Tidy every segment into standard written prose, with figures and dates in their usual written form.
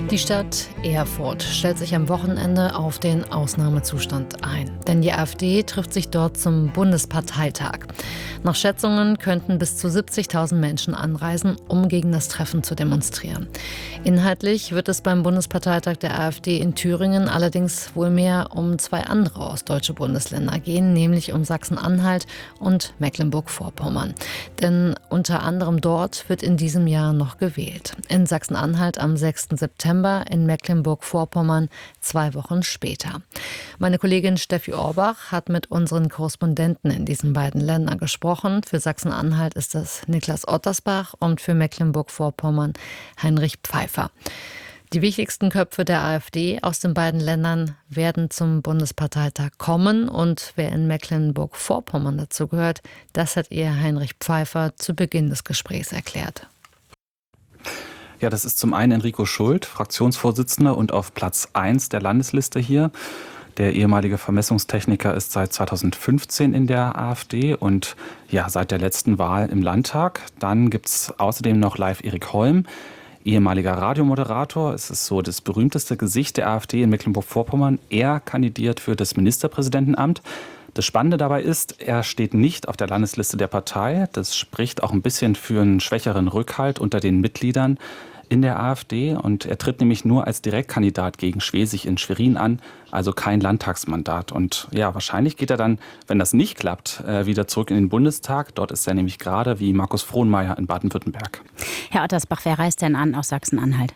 Die Stadt Erfurt stellt sich am Wochenende auf den Ausnahmezustand ein. Denn die AfD trifft sich dort zum Bundesparteitag. Nach Schätzungen könnten bis zu 70.000 Menschen anreisen, um gegen das Treffen zu demonstrieren. Inhaltlich wird es beim Bundesparteitag der AfD in Thüringen allerdings wohl mehr um zwei andere ostdeutsche Bundesländer gehen, nämlich um Sachsen-Anhalt und Mecklenburg-Vorpommern. Denn unter anderem dort wird in diesem Jahr noch gewählt. In Sachsen-Anhalt am 6. September, in Mecklenburg-Vorpommern 2 Wochen später. Meine Kollegin Steffi Orbach hat mit unseren Korrespondenten in diesen beiden Ländern gesprochen. Für Sachsen-Anhalt ist das Niklas Ottersbach und für Mecklenburg-Vorpommern Heinrich Pfeiffer. Die wichtigsten Köpfe der AfD aus den beiden Ländern werden zum Bundesparteitag kommen. Und wer in Mecklenburg-Vorpommern dazu gehört, das hat ihr Heinrich Pfeiffer zu Beginn des Gesprächs erklärt. Ja, das ist zum einen Enrico Schult, Fraktionsvorsitzender und auf Platz 1 der Landesliste hier. Der ehemalige Vermessungstechniker ist seit 2015 in der AfD und ja, seit der letzten Wahl im Landtag. Dann gibt es außerdem noch live Erik Holm, ehemaliger Radiomoderator. Es ist so das berühmteste Gesicht der AfD in Mecklenburg-Vorpommern. Er kandidiert für das Ministerpräsidentenamt. Das Spannende dabei ist, er steht nicht auf der Landesliste der Partei. Das spricht auch ein bisschen für einen schwächeren Rückhalt unter den Mitgliedern in der AfD. Und er tritt nämlich nur als Direktkandidat gegen Schwesig in Schwerin an, also kein Landtagsmandat. Und ja, wahrscheinlich geht er dann, wenn das nicht klappt, wieder zurück in den Bundestag. Dort ist er nämlich gerade wie Markus Frohnmayer in Baden-Württemberg. Herr Ottersbach, wer reist denn an aus Sachsen-Anhalt?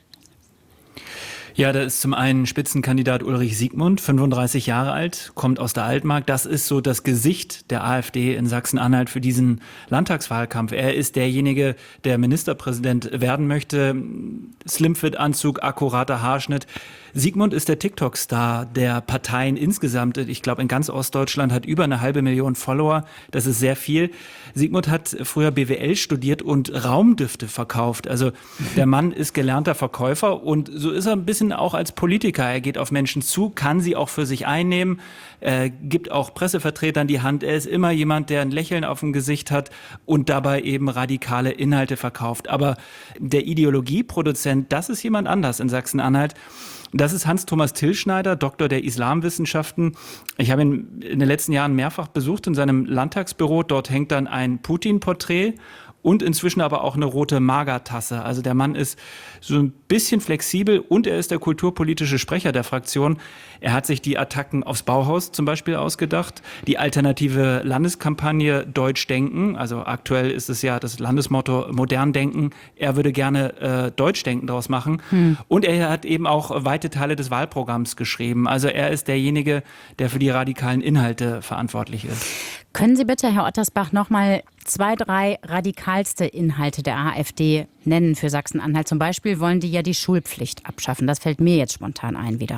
Ja, da ist zum einen Spitzenkandidat Ulrich Siegmund, 35 Jahre alt, kommt aus der Altmark. Das ist so das Gesicht der AfD in Sachsen-Anhalt für diesen Landtagswahlkampf. Er ist derjenige, der Ministerpräsident werden möchte. Slimfit-Anzug, akkurater Haarschnitt. Siegmund ist der TikTok-Star der Parteien insgesamt. Ich glaube, in ganz Ostdeutschland hat über 500.000 Follower. Das ist sehr viel. Siegmund hat früher BWL studiert und Raumdüfte verkauft. Also der Mann ist gelernter Verkäufer und so ist er ein bisschen auch als Politiker. Er geht auf Menschen zu, kann sie auch für sich einnehmen, gibt auch Pressevertretern die Hand. Er ist immer jemand, der ein Lächeln auf dem Gesicht hat und dabei eben radikale Inhalte verkauft. Aber der Ideologieproduzent, das ist jemand anders in Sachsen-Anhalt. Das ist Hans-Thomas Tilschneider, Doktor der Islamwissenschaften. Ich habe ihn in den letzten Jahren mehrfach besucht in seinem Landtagsbüro. Dort hängt dann ein Putin-Porträt und inzwischen aber auch eine rote Magertasse. Also der Mann ist so ein bisschen flexibel und er ist der kulturpolitische Sprecher der Fraktion. Er hat sich die Attacken aufs Bauhaus zum Beispiel ausgedacht, die alternative Landeskampagne Deutsch denken. Also aktuell ist es ja das Landesmotto Modern denken. Er würde gerne Deutsch denken daraus machen. Und er hat eben auch weite Teile des Wahlprogramms geschrieben. Also er ist derjenige, der für die radikalen Inhalte verantwortlich ist. Können Sie bitte, Herr Ottersbach, noch mal 2, 3 radikalste Inhalte der AfD nennen für Sachsen-Anhalt? Zum Beispiel wollen die ja die Schulpflicht abschaffen. Das fällt mir jetzt spontan ein wieder.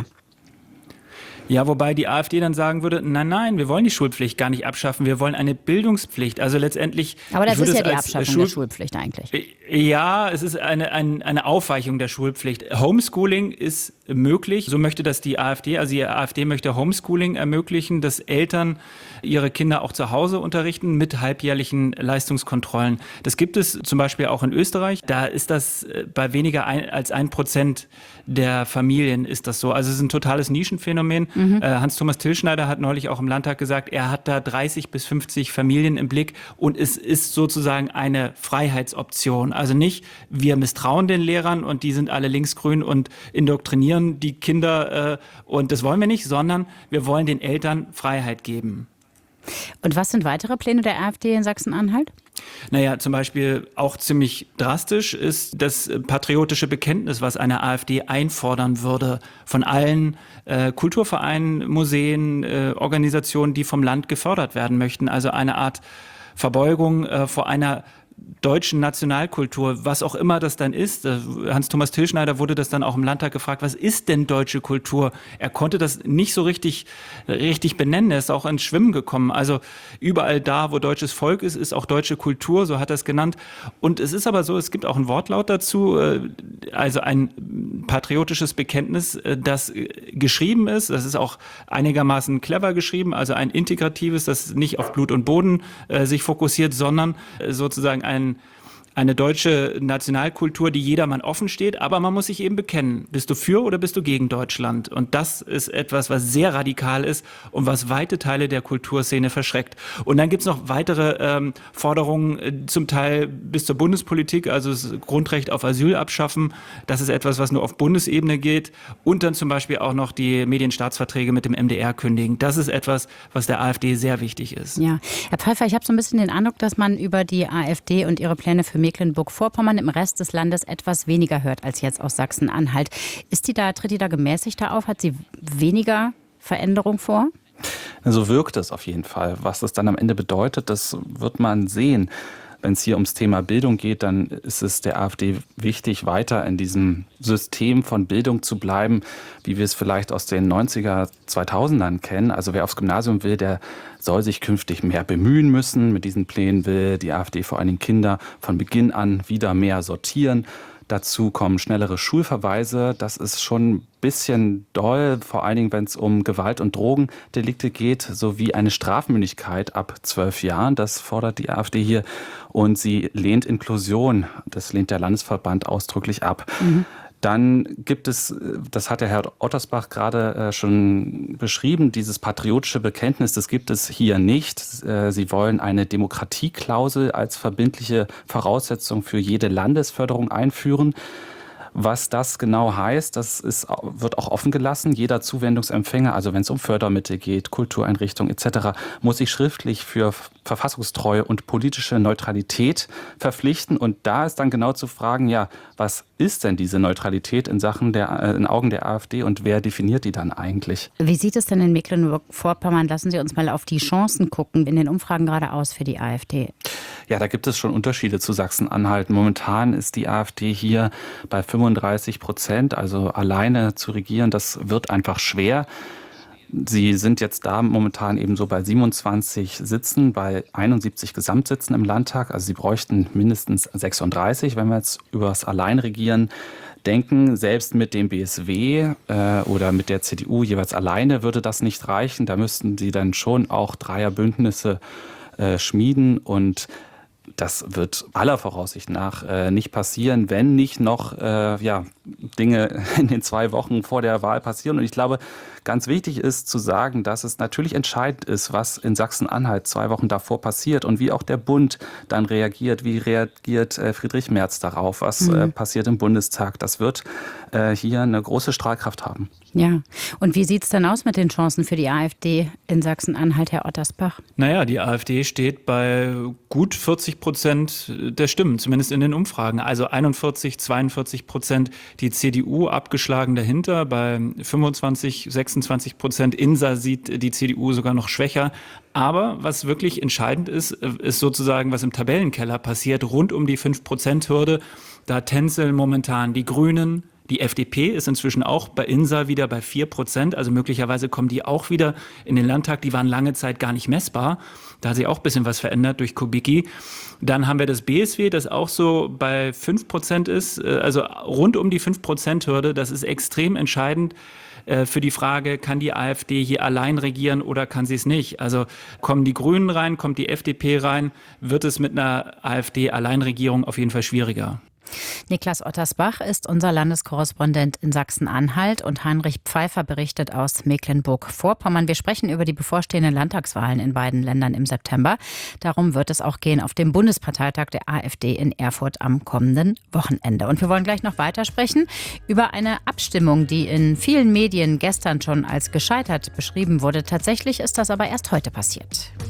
Ja, wobei die AfD dann sagen würde, nein, wir wollen die Schulpflicht gar nicht abschaffen, wir wollen eine Bildungspflicht. Also letztendlich... Aber das ist ja die Abschaffung der Schulpflicht eigentlich. Ja, es ist eine Aufweichung der Schulpflicht. Homeschooling ist möglich, so möchte das die AfD. Also die AfD möchte Homeschooling ermöglichen, dass Eltern ihre Kinder auch zu Hause unterrichten mit halbjährlichen Leistungskontrollen. Das gibt es zum Beispiel auch in Österreich. Da ist das bei weniger als 1% der Familien ist das so. Also es ist ein totales Nischenphänomen. Hans-Thomas Tilschneider hat neulich auch im Landtag gesagt, er hat da 30 bis 50 Familien im Blick und es ist sozusagen eine Freiheitsoption. Also nicht, wir misstrauen den Lehrern und die sind alle linksgrün und indoktrinieren die Kinder und das wollen wir nicht, sondern wir wollen den Eltern Freiheit geben. Und was sind weitere Pläne der AfD in Sachsen-Anhalt? Naja, zum Beispiel auch ziemlich drastisch ist das patriotische Bekenntnis, was eine AfD einfordern würde von allen Kulturvereinen, Museen, Organisationen, die vom Land gefördert werden möchten. Also eine Art Verbeugung vor einer deutschen Nationalkultur, was auch immer das dann ist. Hans-Thomas Tilschneider wurde das dann auch im Landtag gefragt, was ist denn deutsche Kultur? Er konnte das nicht so richtig benennen, er ist auch ins Schwimmen gekommen. Also überall da, wo deutsches Volk ist, ist auch deutsche Kultur, so hat er es genannt. Und es ist aber so, es gibt auch ein Wortlaut dazu, also ein patriotisches Bekenntnis, das geschrieben ist, das ist auch einigermaßen clever geschrieben, also ein integratives, das nicht auf Blut und Boden sich fokussiert, sondern sozusagen eine deutsche Nationalkultur, die jedermann offen steht, aber man muss sich eben bekennen, bist du für oder bist du gegen Deutschland? Und das ist etwas, was sehr radikal ist und was weite Teile der Kulturszene verschreckt. Und dann gibt's noch weitere Forderungen, zum Teil bis zur Bundespolitik, also das Grundrecht auf Asyl abschaffen. Das ist etwas, was nur auf Bundesebene geht. Und dann zum Beispiel auch noch die Medienstaatsverträge mit dem MDR kündigen. Das ist etwas, was der AfD sehr wichtig ist. Ja, Herr Pfeiffer, ich habe so ein bisschen den Eindruck, dass man über die AfD und ihre Pläne für Mecklenburg-Vorpommern im Rest des Landes etwas weniger hört als jetzt aus Sachsen-Anhalt. Tritt die da gemäßigter auf? Hat sie weniger Veränderung vor? So wirkt es auf jeden Fall. Was das dann am Ende bedeutet, das wird man sehen. Wenn es hier ums Thema Bildung geht, dann ist es der AfD wichtig, weiter in diesem System von Bildung zu bleiben, wie wir es vielleicht aus den 90er, 2000ern kennen. Also wer aufs Gymnasium will, der soll sich künftig mehr bemühen müssen. Mit diesen Plänen will die AfD vor allen Dingen Kinder von Beginn an wieder mehr sortieren. Dazu kommen schnellere Schulverweise. Das ist schon ein bisschen doll, vor allen Dingen, wenn es um Gewalt- und Drogendelikte geht, sowie eine Strafmündigkeit ab 12 Jahren. Das fordert die AfD hier. Und sie lehnt Inklusion. Das lehnt der Landesverband ausdrücklich ab. Dann gibt es, das hat der Herr Ottersbach gerade schon beschrieben, dieses patriotische Bekenntnis, das gibt es hier nicht. Sie wollen eine Demokratieklausel als verbindliche Voraussetzung für jede Landesförderung einführen. Was das genau heißt, wird auch offen gelassen. Jeder Zuwendungsempfänger, also wenn es um Fördermittel geht, Kultureinrichtungen etc., muss sich schriftlich für Verfassungstreue und politische Neutralität verpflichten. Und da ist dann genau zu fragen, ja, was ist denn diese Neutralität in Augen der AfD und wer definiert die dann eigentlich? Wie sieht es denn in Mecklenburg-Vorpommern? Lassen Sie uns mal auf die Chancen gucken in den Umfragen gerade aus für die AfD. Ja, da gibt es schon Unterschiede zu Sachsen-Anhalt. Momentan ist die AfD hier bei 35%, also alleine zu regieren, das wird einfach schwer. Sie sind jetzt da momentan eben so bei 27 Sitzen, bei 71 Gesamtsitzen im Landtag. Also sie bräuchten mindestens 36, wenn wir jetzt über das Alleinregieren denken. Selbst mit dem BSW oder mit der CDU jeweils alleine würde das nicht reichen. Da müssten sie dann schon auch Dreierbündnisse schmieden und das wird aller Voraussicht nach nicht passieren, wenn nicht noch Dinge in den 2 Wochen vor der Wahl passieren. Und ich glaube, ganz wichtig ist zu sagen, dass es natürlich entscheidend ist, was in Sachsen-Anhalt 2 Wochen davor passiert und wie auch der Bund dann reagiert. Wie reagiert Friedrich Merz darauf? Was passiert im Bundestag? Das wird hier eine große Strahlkraft haben. Ja, und wie sieht es denn aus mit den Chancen für die AfD in Sachsen-Anhalt, Herr Ottersbach? Naja, die AfD steht bei gut 40% der Stimmen, zumindest in den Umfragen. Also 41-42%, die CDU abgeschlagen dahinter bei 25-26%. INSA sieht die CDU sogar noch schwächer. Aber was wirklich entscheidend ist, ist sozusagen, was im Tabellenkeller passiert, rund um die 5%-Hürde. Da tänzeln momentan die Grünen. Die FDP ist inzwischen auch bei INSA wieder bei 4%. Also möglicherweise kommen die auch wieder in den Landtag. Die waren lange Zeit gar nicht messbar. Da hat sich auch ein bisschen was verändert durch Kubicki. Dann haben wir das BSW, das auch so bei 5% ist. Also rund um die 5%-Hürde. Das ist extrem entscheidend für die Frage, kann die AfD hier allein regieren oder kann sie es nicht? Also kommen die Grünen rein, kommt die FDP rein, wird es mit einer AfD-Alleinregierung auf jeden Fall schwieriger. Niklas Ottersbach ist unser Landeskorrespondent in Sachsen-Anhalt und Heinrich Pfeiffer berichtet aus Mecklenburg-Vorpommern. Wir sprechen über die bevorstehenden Landtagswahlen in beiden Ländern im September. Darum wird es auch gehen auf dem Bundesparteitag der AfD in Erfurt am kommenden Wochenende. Und wir wollen gleich noch weitersprechen über eine Abstimmung, die in vielen Medien gestern schon als gescheitert beschrieben wurde. Tatsächlich ist das aber erst heute passiert.